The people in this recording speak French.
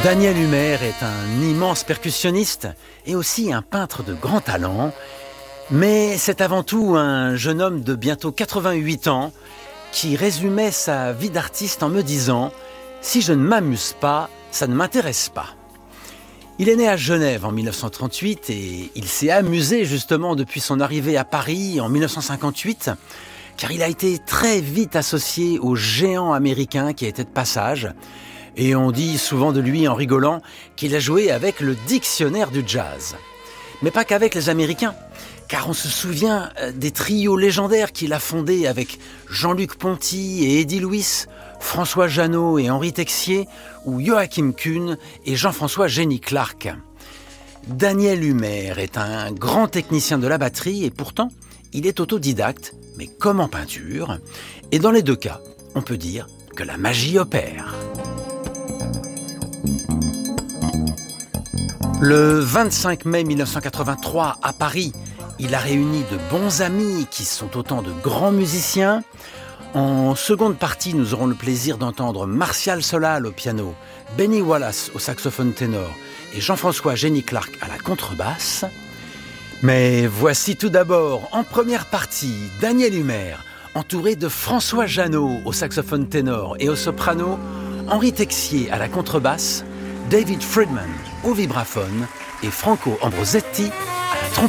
Daniel Humer est un immense percussionniste et aussi un peintre de grand talent. Mais c'est avant tout un jeune homme de bientôt 88 ans qui résumait sa vie d'artiste en me disant « Si je ne m'amuse pas, ça ne m'intéresse pas ». Il est né à Genève en 1938 et il s'est amusé justement depuis son arrivée à Paris en 1958, car il a été très vite associé au géant américain qui était de passage. Et on dit souvent de lui en rigolant qu'il a joué avec le dictionnaire du jazz. Mais pas qu'avec les Américains, car on se souvient des trios légendaires qu'il a fondés avec Jean-Luc Ponty et Eddie Louis, François Jeannot et Henri Texier, ou Joachim Kuhn et Jean-François Génie Clark. Daniel Humer est un grand technicien de la batterie et pourtant, il est autodidacte, mais comme en peinture. Et dans les deux cas, on peut dire que la magie opère. Le 25 mai 1983, à Paris, il a réuni de bons amis qui sont autant de grands musiciens. En seconde partie, nous aurons le plaisir d'entendre Martial Solal au piano, Benny Wallace au saxophone ténor et Jean-François Génie Clark à la contrebasse. Mais voici tout d'abord, en première partie, Daniel Humer, entouré de François Jeannot au saxophone ténor et au soprano, Henri Texier à la contrebasse, David Friedman au vibraphone et Franco Ambrosetti